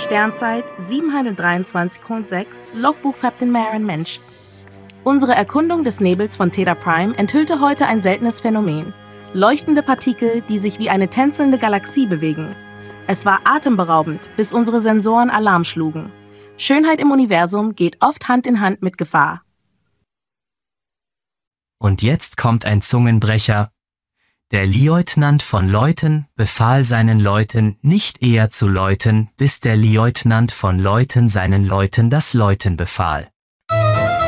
Sternzeit 723,6, Logbuch Captain Maren Mensch. Unsere Erkundung des Nebels von Theta Prime enthüllte heute ein seltenes Phänomen. Leuchtende Partikel, die sich wie eine tänzelnde Galaxie bewegen. Es war atemberaubend, bis unsere Sensoren Alarm schlugen. Schönheit im Universum geht oft Hand in Hand mit Gefahr. Und jetzt kommt ein Zungenbrecher. Der Lieutenant von Leuten befahl seinen Leuten, nicht eher zu läuten, bis der Lieutenant von Leuten seinen Leuten das Läuten befahl.